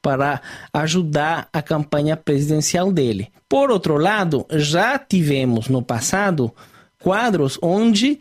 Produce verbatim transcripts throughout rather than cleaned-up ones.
para ajudar a campanha presidencial dele. Por outro lado, já tivemos no passado quadros onde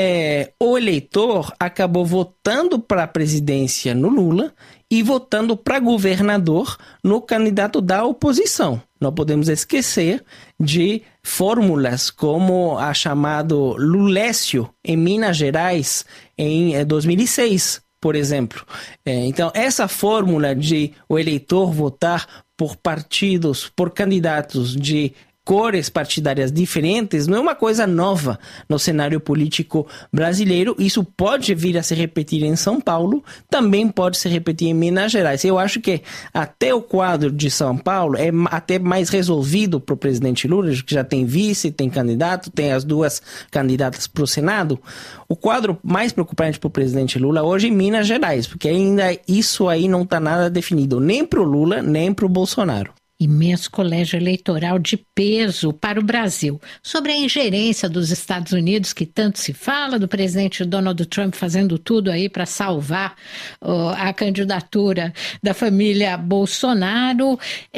é, o eleitor acabou votando para a presidência no Lula e votando para governador no candidato da oposição. Não podemos esquecer de fórmulas como a chamado Lulécio em Minas Gerais em dois mil e seis, por exemplo. Então, essa fórmula de o eleitor votar por partidos, por candidatos de cores partidárias diferentes, não é uma coisa nova no cenário político brasileiro. Isso pode vir a se repetir em São Paulo, também pode se repetir em Minas Gerais. Eu acho que até o quadro de São Paulo é até mais resolvido para o presidente Lula, que já tem vice, tem candidato, tem as duas candidatas para o Senado. O quadro mais preocupante para o presidente Lula hoje é em Minas Gerais, porque ainda isso aí não está nada definido, nem para o Lula, nem para o Bolsonaro. Imenso colégio eleitoral de peso para o Brasil. Sobre a ingerência dos Estados Unidos, que tanto se fala, do presidente Donald Trump fazendo tudo aí para salvar uh, a candidatura da família Bolsonaro.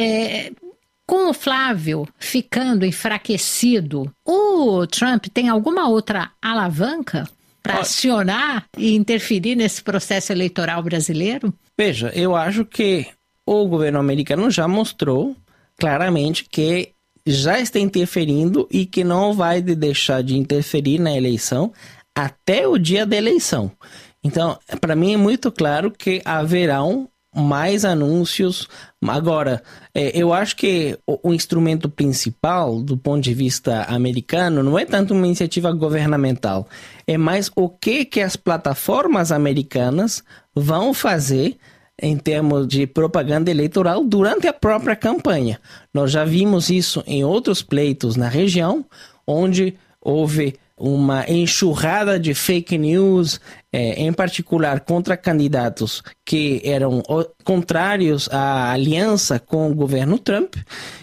É, com o Flávio ficando enfraquecido, o Trump tem alguma outra alavanca para acionar e interferir nesse processo eleitoral brasileiro? Veja, eu acho que o governo americano já mostrou claramente que já está interferindo e que não vai deixar de interferir na eleição até o dia da eleição. Então, para mim é muito claro que haverão mais anúncios. Agora, eu acho que o instrumento principal do ponto de vista americano não é tanto uma iniciativa governamental, é mais o que, que as plataformas americanas vão fazer em termos de propaganda eleitoral durante a própria campanha. Nós já vimos isso em outros pleitos na região, onde houve uma enxurrada de fake news, eh, em particular contra candidatos que eram contrários à aliança com o governo Trump,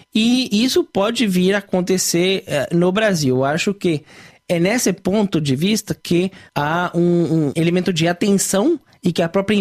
e isso pode vir a acontecer eh, no Brasil. Eu acho que é nesse ponto de vista que há um, um elemento de atenção e que a própria